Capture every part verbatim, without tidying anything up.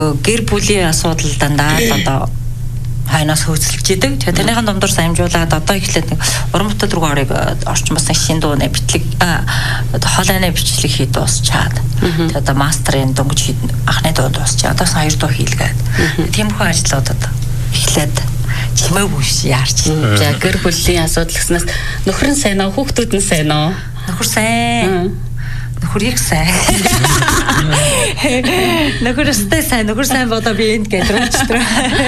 гэр бүлийн асуудал дандаа одоо хайнаас хөөцөлж идэг. Тэгээ таныхын домдор самжуулаад одоо ихлээд нэг уран бүтээлд рүү орыг орчин бас шинэ дууны бичлэг хоолойны бичлэг хий дуусчаад. Тэгээ одоо мастерын дөнгөж анхны дуу дуусчаад одоо хоёр дуу хийлгээд. Тиймэрхүү ажлуудад эхлээд чимээ бүш яарч. За гэр бүлийн асуудал гэснээс нөхөр нь сайн уу, хүүхдүүд нь сайн уу? Нөхөр сайн. Нөхөр их сайн. Нөхөр өстэй сайн, нөхөр сайн бодоо би энд гэж рүүчтрээ.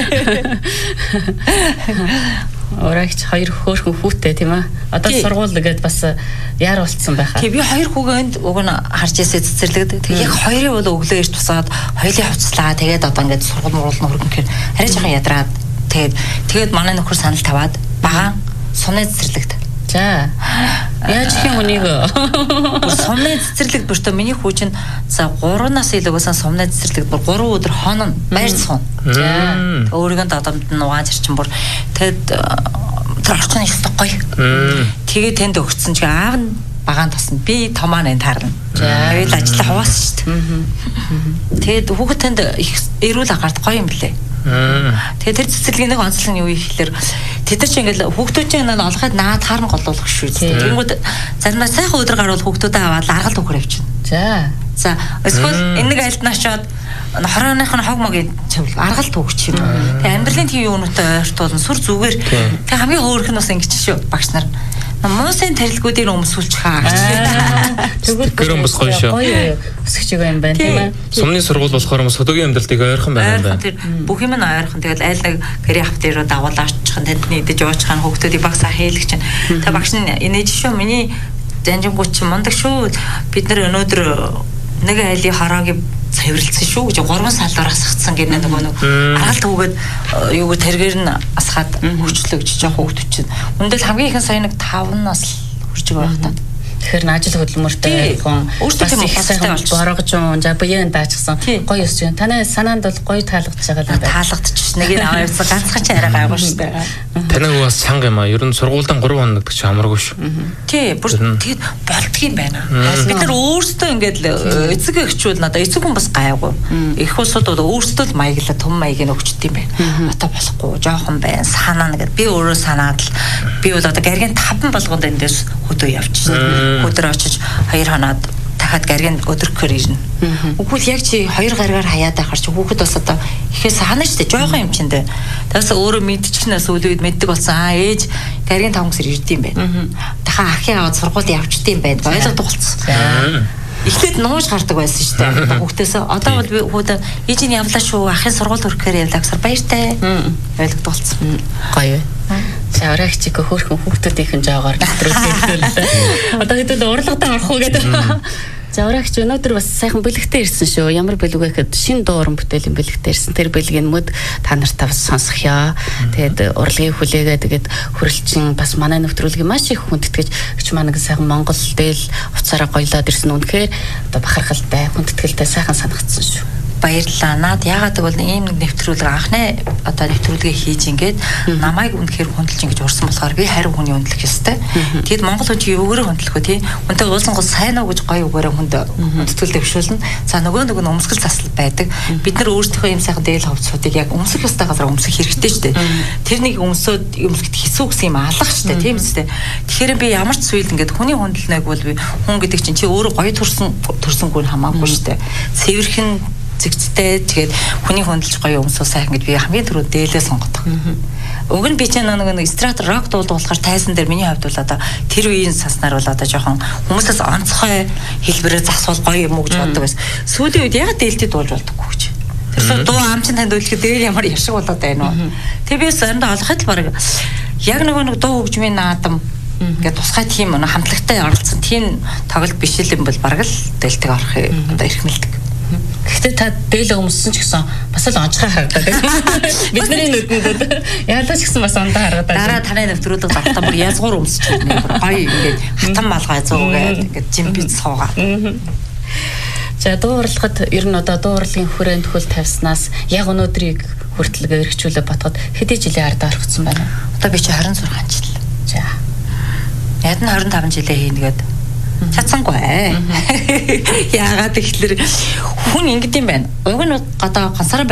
Орагч хоёр хөөрхөн хүүтэй тийм ээ. Одоо сургууль гээд бас яар болцсон байхаа. Тэг би хоёр хүүгэнд уг нь харж ясаа цэцэрлэгдэ. Тэг яг хоёрын бол өглөө ирж тусаад хоёулын хувцлаа. Тэгээд одоо ингээд сургууль муруулна хөргөн гэхээр арай жоохон ядраад тэгээд тэгээд манай нөхөр санал таваад багаан сумны цэцэрлэгт. За. Яаж их юм үнийг сумны цэцэрлэгт бүртөө миний хүү чинь за гурав нас илүүгээс сумны цэцэрлэгт бүр гурав өдөр хонон байр суун. За. Өөрийгөө додомд нь угааж ирчин бүр тэгэд тэр орчин ихтэй гоё. Тэгээд тэнд өгцөн чи аав нь багаан тасна. Би томаа нэ таарна. Тэгээд ажиллаа хуваасан шүү дээ. Тэгээд хүүхэд тэнд их эрүүл агарт гоё юм блэ. Тэгээ тэр цэцэрлэгийн нэг онцлог нь юу ихлээр тэд нар ч ингээл хүүхдүүдийн наа олоход наад харна голуулах шүү дээ. Тэнгүүд заримдаа сайхан өдөр гарвал хүүхдүүдээ аваад аргал төгөр авчихна. За. За эсвэл энэ нэг альднаа шоод хорооных нь хог могийн цэвэрлэг аргал төгч юм. Тэгээ амьдралын тийм юунуудтай ойртуулна сүр зүгээр. Тэгээ хамгийн хөөрх нь бас ингэж шүү багш нар. Муусын тарилгуудыг өмсүүлчих хаа. Тэгвэл гэрэн бас гоё шүү. Гоё өсгч юм байна тийм ээ. Сумны сургууль болохоор бас өдөөгийн амьдралтыг ойрхон байна юм байна. Бүх юм нь ойрхон. Тэгэл айл нэг гэрийн автыруу давуулаач чихэн тэнд нийдэж уучхан хүүхдүүдийг багсаа хийлгэж чинь. Тэг багш нь инээж шүү миний занжингууд чи мундаг шүү. Бид нар өнөөдөр нэг айлын хороогийн цэвэрлсэн шүү гэж гурван салбар асгацсан гэнэ нөгөө нэг аргалт хүүгээд юуг тэргээр нь асгаад хөрчлөө гэж жоох хүүхдүүд чинь. Үндэл хамгийн ихэн сая нэг таван нас хүрч байгаа та. Тэгэхээр ажил хөдөлмөртэй хүн өөртөө тийм ухаалтай болж боргож за буян даачсан гоё өсч байна. Таны санаанд бол гоё таалагдчих байгаа юм байна. Таалагдчих. Нэг нь аваа явсан ганцхан ч арай гайгүй шүү дээ. Танайг бас чанга юм аа. Ер нь сургуульдан гурван хоног гэдэг чи амаргүй шүү. Тий, бүр тэгэд болдгийм байна. Бид нар өөрсдөө ингээд эцэг эхчүүд надаа эцэг хүн бас гайгүй. Их улсууд өөрсдөө л маяглаа том маягийг өгчт юм байна. Одоо болохгүй жоохон байна. Санаа нэгэд би өөрөө санаад л би бол одоо гаргийн таван болгонд эндээс хөдөө явчихсан. Өдөр очиж хоёр хоноод дахиад гаргийн өдөрхөр ирнэ. Үгүй яг чи хоёр гаргаар хаяад байхаар чи хүүхэд бас одоо ихээс ханаа штэ жоохон юм чинь дээ. Тэгээс өөрөө мэдчихнээс үл үед мэддэг болсон. Аа ээж гаргийн таван гэсэр ирд юм байна. Дахиад ахын аваад сургуульд явчт юм байна. Ойлгоод болцсон. Эхлээд нууж гардаг байсан шүү дээ. Хүүхдээс одоо бол би хүүхдээ ээжийн явлаа шүү. Ахын сургууль өрөхөөр явлаа гэсэр баяртай. Ойлгоод болцсон. Гоё. За оройч их хөөрхөн хүүхдүүдийнхэн жаагаар нэвтрүүлсэн. Одоо хэдүүд урлагтаа орох уу гэдэг. За оройч өнөөдөр бас сайхан бэлэгтэй ирсэн шүү. Ямар бэлэг вэ гэхэд шинэ дууран бүтээлийн бэлэгтэй ирсэн. Тэр бэлгийн мөд та нартай бас сонсохё. Тэгээд урлагийн хүлээгээ тэгээд хөрөлчин бас манай нэвтрүүлгийг маш их хүндэтгэж өч манаг сайхан Монгол дээл уцаараа гоёлоод ирсэн. Үнэхээр одоо бахархалтай, хүндэтгэлтэй сайхан санагдсан шүү. Баярлалаа. Наад яагаад гэвэл ийм нэг нэвтрүүлэг анхны одоо нэвтрүүлгээ хийж ингээд намайг үнэхээр хүндэлж ингэж урсан болохоор би харин хүний хүндлэх ёстой. Тэгэд Монгол хүн юугаар хүндлэх вэ тий? Үнтэй уулсан гол сайн уу гэж гоё үгээрээ хүнд хүндэтгэлтэй бишүүлнэ. За нөгөө нөгөө өмсгөл засал байдаг. Бид нар өөрсдийнхөө ийм сайхан дээл ховцуудыг яг өмсөх ёстой газар өмсөх хэрэгтэй шүү дээ. Тэрнийг өмсөөд өмсгөд хэсүү гэсэн юм алах шүү дээ. Тийм үстэй. Тэгэхээр би ямар ч зүйл ингээд хүний хүндлэнэг бол би хүн гэдэг чинь чи өөрөө гоё төрсөн төрсөнгөө хамаагүй шүү дээ. Цэвэрхэн зэгцтэй тэгээд хүний хүндэлж гоё өмсөө сайхан гэж би хамгийн түрүү дээлээ сонгодог. Уг нь би ч нэг нэг страт рок дуулдаг болохоор тайсан дээр миний хувьд бол одоо тэр үеийн санснаар бол одоо жоохон хүмүүсээс онцгой хэлбэрээр засвал гоё юм уу гэж боддог байсан. Сүүлийн үед яг дээлтэй дуулж болдоггүй гэж. Тэр дуу амчин танд үлдэхэд дээр ямар яшиг болоод байна уу. Тэгээ би сондоо олоход л баг яг нөгөө нэг дуу хөгжмийн наадам ингээд тусгай тийм хамтлагтай оролцсон тийм тоглолт биш л юм бол баг л дээлтэйг орох одоо эрхмэлдэг. Гэхдээ та дээлээ өмссөн ч гэсэн бас л онцгой харагдаад байна. Бидний нүдэнд яалаа ч гэсэн бас ондоо харагдаад байна. Дараа таны нэвтрүүлэг завтаа бүр язгуур өмсч байна. Гоё ингээд хатан малгай зөөгээд ингээд жимпит суугаа. За дуу урлагт ер нь одоо дуу урлагийн хүрээнд хөл тавьснаас яг өнөөдрийг хүртэл эргчүүлээ ботход хэдий жилийн ард орчихсон байна. Одоо би чи хорин сургаан жил. За. Яг нь хорин таван жилээ хийнгээд Чадсангүй. Яагаад гэвэл хүн ингэдэм байна. Уг нь гадаа гансараа